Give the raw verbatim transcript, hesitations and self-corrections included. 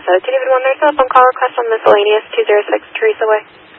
Teresa. Two David one, there's a phone call request on miscellaneous two zero six Teresa Way.